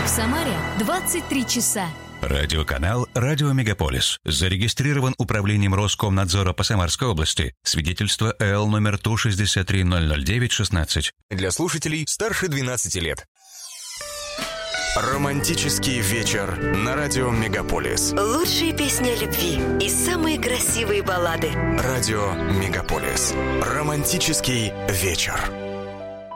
В Самаре 23 часа. Радиоканал «Радио Мегаполис» зарегистрирован Управлением Роскомнадзора по Самарской области. Свидетельство ЭЛ номер 163-009-16. Для слушателей старше 12 лет. Романтический вечер на радио Мегаполис. Лучшие песни о любви и самые красивые баллады. Радио Мегаполис. Романтический вечер.